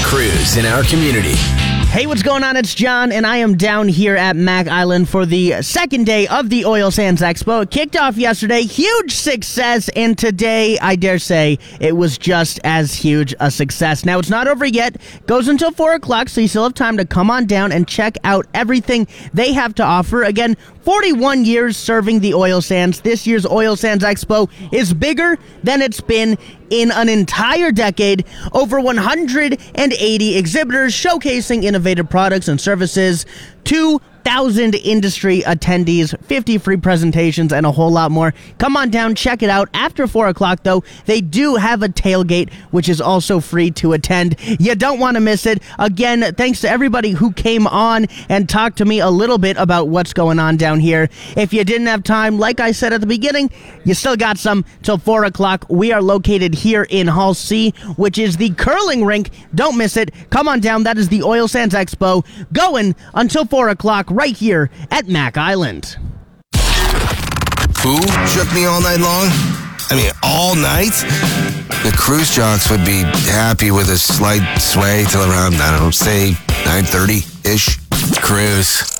Cruise in our community. Hey, what's going on? It's John, and I am down here at Mack Island for the second day of the Oil Sands Expo. It kicked off yesterday, huge success, and today, I dare say, it was just as huge a success. Now, it's not over yet. Goes until 4 o'clock, so you still have time to come on down and check out everything they have to offer. Again, 41 years serving the oil sands. This year's Oil Sands Expo is bigger than it's been in an entire decade. Over 180 exhibitors showcasing innovative products and services, 2,000 industry attendees, 50 free presentations, and a whole lot more. Come on down, check it out. After 4 o'clock, though, they do have a tailgate, which is also free to attend. You don't want to miss it. Again, thanks to everybody who came on and talked to me a little bit about what's going on down here. If you didn't have time, like I said at the beginning, you still got some till 4 o'clock. We are located here in Hall C, which is the curling rink. Don't miss it. Come on down. That is the Oil Sands Expo going until 4 o'clock right here at Mack Island. Who shook me all night long? I mean, all night? The cruise jocks would be happy with a slight sway till around, I don't know, say 9:30-ish. Cruise.